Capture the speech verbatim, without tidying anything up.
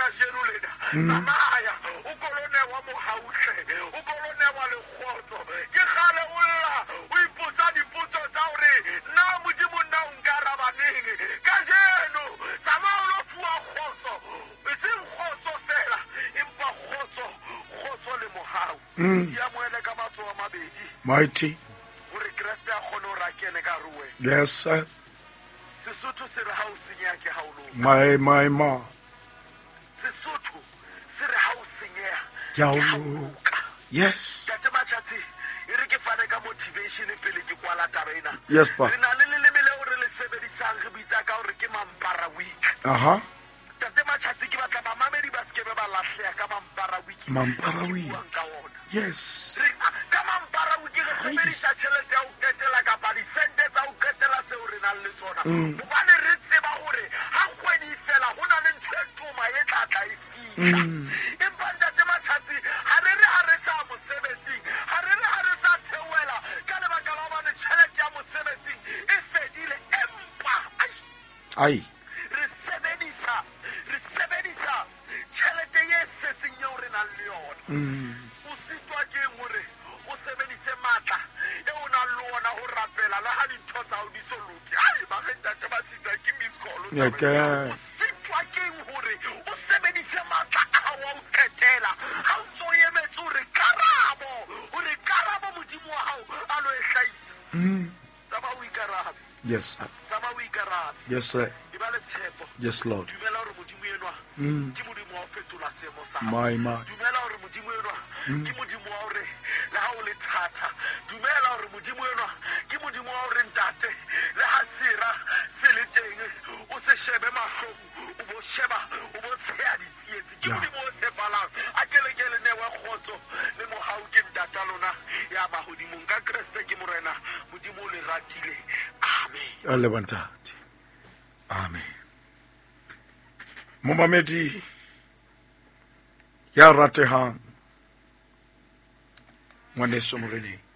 Jeruleda. Samaya, ukolone wa mohauhle, ukolone wa lekgotso. Ke gale olla, o ipotsa dipotso tsa hore na modimo na o nkarabaneng. Ka jeno, tsamaya o lo fuwa kgotso. E seng kgotso fela, empa kgotso, kgotso le mohau. Ke amohele ka matsoho a mabedi. Mighty. Hore Kriste a kgone hore a kene ka hare ho wena. Yes, sir. Sesotho se re ha o senya ke ha o loka. My, my, my. Sesotho se re ha o senya Ke ha o ke ha o loka. loka. Yes. Tate Matjhatsi, e re ke fane ka motivation pele ke kwala taba ena. Yes, pa. Re na le leleme leo re le sebedisang re bitsa ka hore ke Mampara Week. Aha. Tate Matjhatsi, ke batla bamamedi ba skebe ba lahleha ka Mampara Week. Mampara Ke Week. buang ka ona. Yes. Re- ka Mampara Week re sebedisa tjhelete ya ho qetela kapa disente tsa ho qetela tseo re nang le tsona. Hobane re tseba hore ha kgwedi e fela ho na le ntho e toma e tla tla e fihla. Empa Ntate Matjhatsi, ha re re ha re sa mosebetsing, ha re re ha re sa theohela ka lebaka la hobane tjhelete ya mosebetsing e fedile, empa ai, Ai. re sebedisa re sebedisa tjhelete e setseng eo re nang le yona. O sitwa ke eng hore o sebedise matla e o nang le ona ho rapela le ha dintho tsa hao di so loke. Ai, ba re Ntate ba sitwa ke miss call. Yeah, ke- O sitwa ke eng hore o sebedise matla a hao a ho qetela ha o ntso emetse hore karabo hore karabo modimo wa hao a lo e hlahisa. Tsamaya o ikarabe, Yes, sir. tsamaya o ikarabe. Yes, sir. Di ba le tshepo. Yes, Lord. Dumela hore modimo enwa ke modimo wa ho fetola seemo sa hao. My, my. Dumela hore modimo enwa ke modimo wa hore le ha o le thata. Dumela hore modimo enwa ke modimo wa hore ntate le ha sera se le teng o se shebe mahlong, o bo sheba, o bo tsheha ditsietsi. Ke Yeah. modimo o tshepahalang, a kelekele newe kgotso le mohau ke ntata lona ya mahodimong. Ka Kreste ke morena, modimo o le ratile. Amen. Alevantate. Amen. Momamedi ya ratehang ngwaneso moreneng